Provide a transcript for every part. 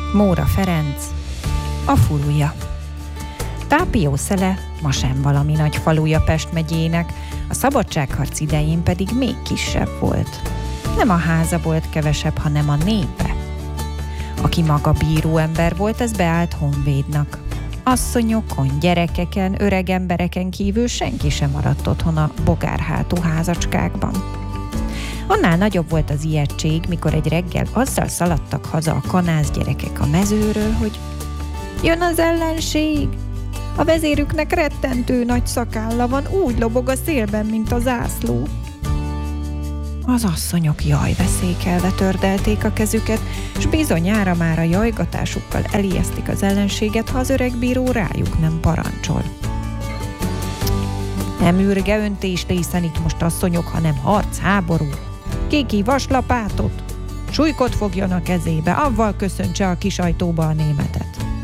Móra Ferenc, a furúja. Tápiószele ma sem valami nagy faluja Pest megyének, a szabadságharc idején pedig még kisebb volt. Nem a háza volt kevesebb, hanem a népe. Aki maga bíró ember volt, az beállt honvédnak. Asszonyokon, gyerekeken, öreg embereken kívül senki sem maradt otthon a bogárhátú házacskákban. Annál nagyobb volt az ijegység, mikor egy reggel azzal szaladtak haza a kanász gyerekek a mezőről, hogy jön az ellenség! A vezérüknek rettentő nagy szakálla van, úgy lobog a szélben, mint a zászló. Az asszonyok jajveszékelve tördelték a kezüket, s bizonyára már a jajgatásukkal elijesztik az ellenséget, ha az öreg bíró rájuk nem parancsol. Nem ürgeöntést részen itt most asszonyok, hanem harc, háború. Kiki vaslapátot, súlykot fogjon a kezébe, avval köszöntse a kis ajtóba a németet.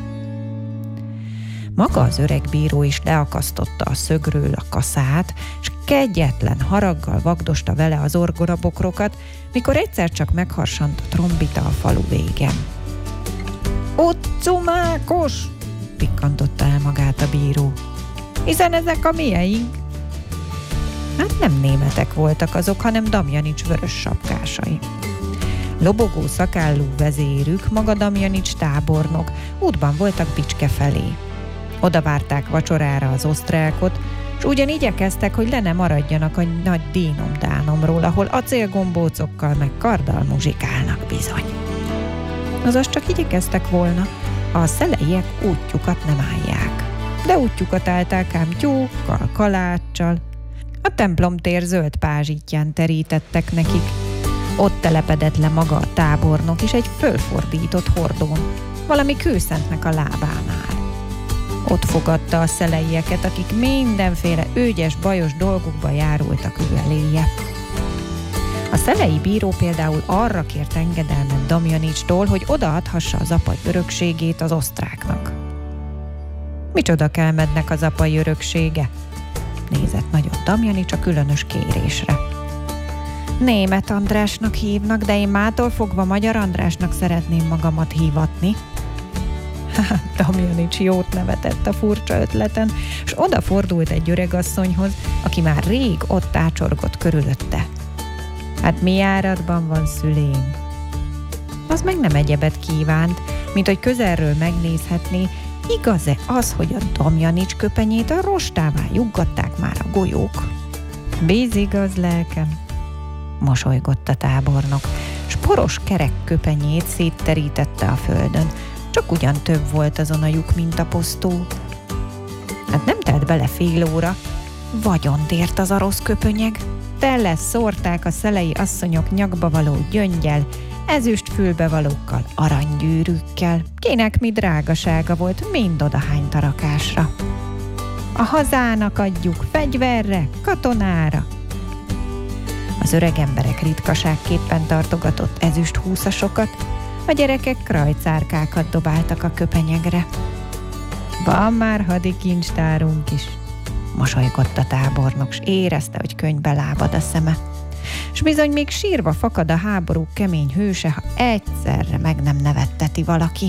Maga az öreg bíró is leakasztotta a szögről a kaszát, s kegyetlen haraggal vagdosta vele az orgorabokrokat, mikor egyszer csak megharsant a trombita a falu végen. Utcumákos! Pikkantotta el magát a bíró. Hiszen ezek a mieink. Hát nem németek voltak azok, hanem Damjanics vörös sapkásai. Lobogó szakállú vezérük, maga Damjanics tábornok, útban voltak Bicske felé. Oda várták vacsorára az osztrákot, s ugyan igyekeztek, hogy le ne maradjanak a nagy dínom-dánomról, ahol acélgombócokkal meg karddal muzsikálnak bizony. Azaz csak igyekeztek volna, a szeleiek útjukat nem állják. De útjukat állták ám tyúkkal, kaláccsal. A templomtér zöld pázsitján terítettek nekik. Ott telepedett le maga a tábornok is egy fölfordított hordón, valami kőszentnek a lábánál. Ott fogadta a szeleieket, akik mindenféle ügyes-bajos dolgokba járultak ő eléje. A szelei bíró például arra kért engedelmet Damjanicstól, hogy odaadhassa az apai örökségét az osztráknak. Micsoda kelmednek az apai öröksége? Nézett nagyot Damjanics a különös kérésre. Német Andrásnak hívnak, de én mától fogva Magyar Andrásnak szeretném magamat hívatni. Damjanics jót nevetett a furcsa ötleten, s odafordult egy öregasszonyhoz, aki már rég ott ácsorgott körülötte. Hát mi járatban van, szülém? Az meg nem egyebet kívánt, mint hogy közelről megnézhetné, igaz-e az, hogy a Damjanics köpenyét a rostává juggatták már a golyók. Bízigaz, lelkem, mosolygott a tábornok, s poros kerek köpenyét szétterítette a földön, csak ugyan több volt azon a lyuk, mint a posztó. Hát nem telt bele fél óra, vagyont ért az a rossz köpönyeg, tele szórták a szelei asszonyok nyakba való gyöngyel, ezüst fülbevalókkal, aranygyűrűkkel, kinek mi drágasága volt, mind odahányt a rakásra. A hazának adjuk, fegyverre, katonára. Az öreg emberek ritkaságképpen tartogatott ezüst húszasokat, a gyerekek krajcárkákat dobáltak a köpenyegre. Van már hadikincstárunk is, mosolygott a tábornok, s érezte, hogy könnybe lábad a szeme. S bizony még sírva fakad a háború kemény hőse, ha egyszerre meg nem nevetteti valaki.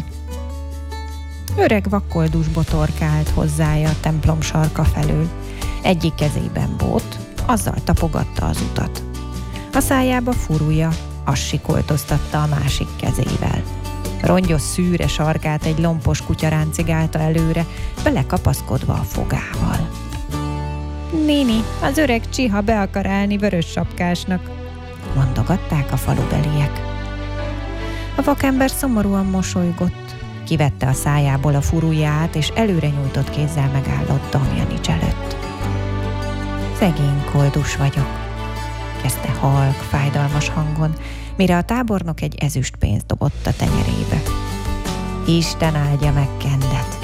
Öreg vakkoldus botorkált hozzája a templom sarka felől. Egyik kezében bot, azzal tapogatta az utat. A szájába furúja, azt sikoltoztatta a másik kezével. Rongyos szűre sarkát egy lompos kutya ráncigálta előre, belekapaszkodva a fogával. Nini, az öreg csiha be akar állni vörös sapkásnak, mondogatták a falubeliek. A vakember szomorúan mosolygott, kivette a szájából a furujját, és előre nyújtott kézzel megállott Damjanics előtt. Szegény koldus vagyok, kezdte halk, fájdalmas hangon, mire a tábornok egy ezüstpénzt dobott a tenyerébe. Isten áldja meg Kendet!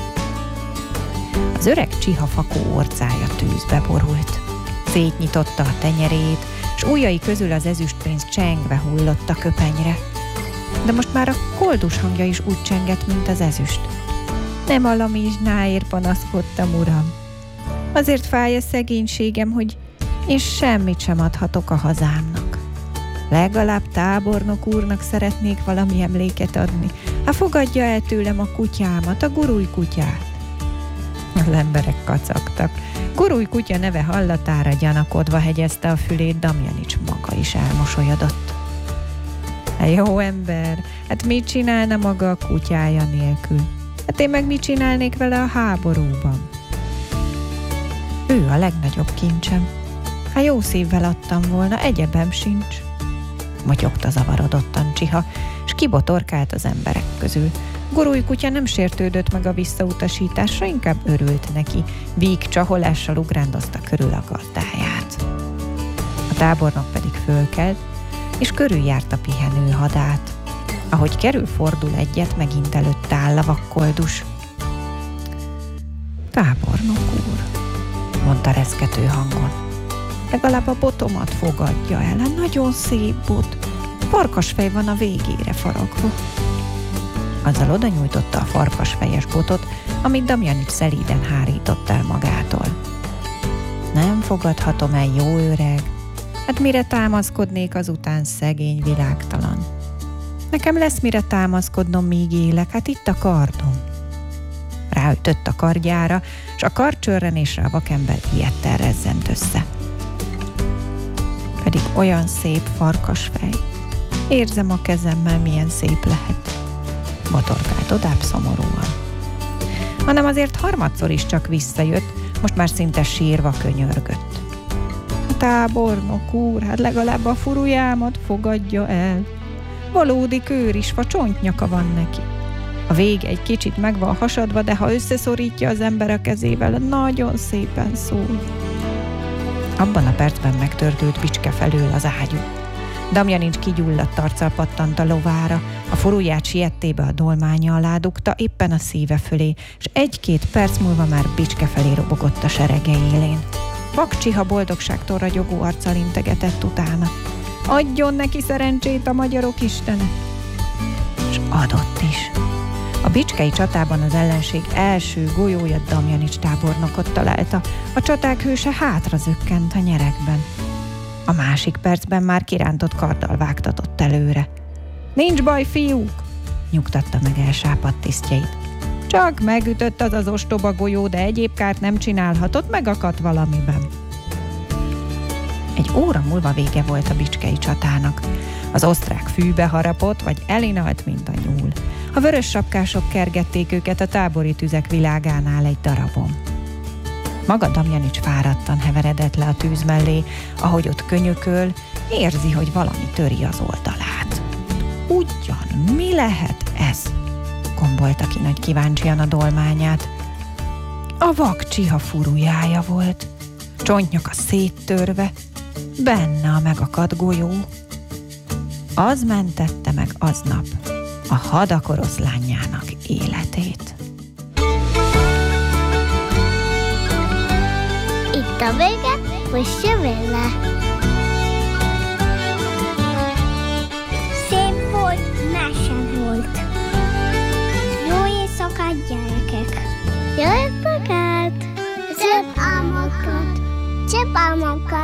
Az öreg csiha fakó orcája tűzbe borult. Szétnyitotta a tenyerét, s ujjai közül az ezüstpénz csengve hullott a köpenyre. De most már a koldus hangja is úgy csengett, mint az ezüst. Nem a lamizsnáért panaszkodtam, uram. Azért fáj a szegénységem, hogy én semmit sem adhatok a hazámnak. Legalább tábornok úrnak szeretnék valami emléket adni. Hát fogadja el tőlem a kutyámat, a Gurulj kutyát. Az emberek kacagtak. Gurulj kutya neve hallatára gyanakodva hegyezte a fülét, Damjanics maga is elmosolyodott. Jó ember, hát mit csinálna maga a kutyája nélkül? Hát én meg mit csinálnék vele a háborúban? Ő a legnagyobb kincsem. Hát jó szívvel adtam volna, egyebem sincs. Motyogta zavarodottan Csiha, s kibotorkált az emberek közül. Gurulj kutya nem sértődött meg a visszautasításra, inkább örült neki. Víg csaholással ugrándozta körül a gazdáját. A tábornok pedig fölkelt, és körüljárta pihenő hadát. Ahogy kerül, fordul egyet, megint előtte áll a vakkoldus. Tábornok úr, mondta reszkető hangon. Legalább a botomat fogadja el, nagyon szép bot. Farkasfej van a végére faragva. Azzal oda nyújtotta a farkasfejes botot, amit Damjanics szelíden hárított el magától. Nem fogadhatom el, jó öreg. Hát mire támaszkodnék azután, szegény világtalan? Nekem lesz mire támaszkodnom, míg élek, hát itt a kardom. Ráütött a kardjára, s a kardcsörrenésre a vakember ilyetten rezzent össze. Pedig olyan szép farkasfej. Érzem a kezemmel, milyen szép lehet. Botorkált odább szomorúan. Hanem azért harmadszor is csak visszajött, most már szinte sírva könyörgött. Tábornok úr, hát legalább a furujámat fogadja el. Valódi kőrisfa, csontnyaka van neki. A vége egy kicsit meg van hasadva, de ha összeszorítja az ember a kezével, nagyon szépen szól. Abban a percben megtördült Bicske felől az ágyú. Damjanics kigyulladt arccal pattant a lovára, a furuját siettébe a dolmánya alá dugta, éppen a szíve fölé, és 1-2 perc múlva már Bicske felé robogott a serege élén. Vak Csiha boldogságtól ragyogó arccal integetett utána. Adjon neki szerencsét a magyarok istene! És adott is. A bicskei csatában az ellenség első golyója Damjanics tábornokot találta, a csaták hőse hátra zökkent a nyeregben. A másik percben már kirántott karddal vágtatott előre. Nincs baj, fiúk! Nyugtatta meg elsápadt tisztjeit. Csak megütött az ostoba golyó, de egyéb kárt nem csinálhatott, megakadt valamiben. Egy óra múlva vége volt a bicskei csatának. Az osztrák fűbe harapott, vagy elinalt, mint a nyúl. A vörös sapkások kergették őket a tábori tüzek világánál egy darabon. Maga Damjanics fáradtan heveredett le a tűz mellé, ahogy ott könyököl, érzi, hogy valami töri az oldalát. Ugyan, mi lehet ez? Gombolta ki nagy kíváncsian a dolmányát. A Vak Csiha furujája volt, csontnyaka széttörve, benne a megakadt golyó. Az mentette meg aznap a hadak oroszlánjának életét. Itt a vége, most jön vele. Szép volt, mese volt. Jó éjszakát, gyerekek! Jó éjszakát! Szép álmokat! Szép álmokat!